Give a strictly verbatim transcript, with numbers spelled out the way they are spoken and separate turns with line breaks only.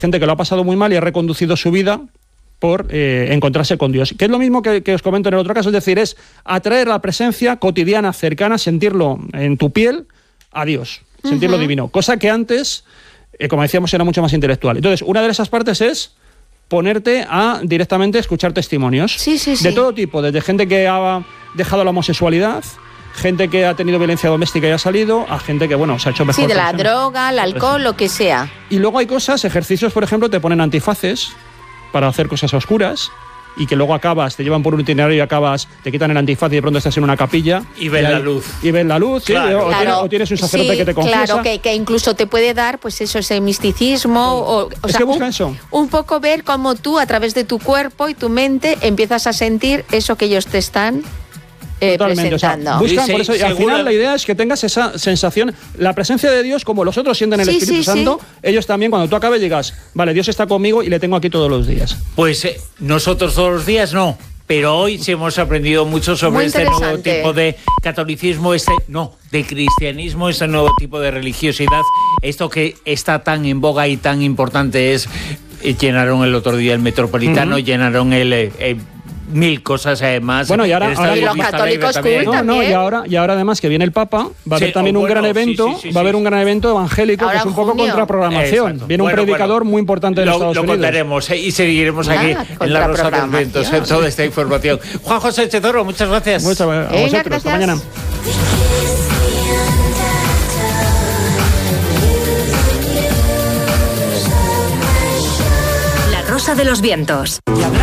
gente que lo ha pasado muy mal y ha reconducido su vida por eh, encontrarse con Dios. Que es lo mismo que, que os comento en el otro caso, es decir, es atraer la presencia cotidiana, cercana, sentirlo en tu piel a Dios, sentirlo uh-huh. divino. Cosa que antes, eh, como decíamos, era mucho más intelectual. Entonces, una de esas partes es ponerte a directamente escuchar testimonios
sí, sí, sí.
de todo tipo, desde gente que ha dejado la homosexualidad, gente que ha tenido violencia doméstica y ha salido, a gente que, bueno, se ha hecho mejor.
Sí, de la
persona.
droga, el alcohol, lo que sea.
Y luego hay cosas, ejercicios, por ejemplo, te ponen antifaces para hacer cosas oscuras y que luego acabas, te llevan por un itinerario y acabas, te quitan el antifaz y de pronto estás en una capilla.
Y ven la luz.
Y ven la luz,
claro.
sí, o,
claro.
tienes, o tienes un sacerdote
sí,
que te confiesa.
Claro, que, que incluso te puede dar, pues eso, ese misticismo. O, o
es
sea,
que busca
un,
eso.
Un poco ver cómo tú, a través de tu cuerpo y tu mente, empiezas a sentir eso que ellos te están eh, presentando.
O sea, buscan, sí, por eso, y al final la idea es que tengas esa sensación, la presencia de Dios, como los otros sienten el
sí,
Espíritu
sí,
Santo,
sí.
ellos también, cuando tú acabes, digas, vale, Dios está conmigo y le tengo aquí todos los días.
Pues eh, nosotros todos los días no. Pero hoy sí hemos aprendido mucho sobre este nuevo tipo de catolicismo, este no, de cristianismo, este nuevo tipo de religiosidad. Esto que está tan en boga y tan importante es, eh, llenaron el otro día el Metropolitano, uh-huh. llenaron el... Eh, eh, mil cosas además.
Bueno, y ahora, ahora
y los católicos cool
no, no, y ahora y ahora además que viene el Papa, va a haber sí, también un bueno, gran evento, sí, sí, sí, va a haber un gran evento evangélico ahora que es un poco contra programación. Exacto. Viene
bueno,
un predicador
bueno,
muy importante de los
lo,
Estados
lo
Unidos.
Lo contaremos eh, y seguiremos
ah,
aquí en la Rosa de los Vientos en toda esta información. Juan José Chezorro, muchas gracias.
Muchas gracias. A vosotros, hasta mañana.
La Rosa de los Vientos.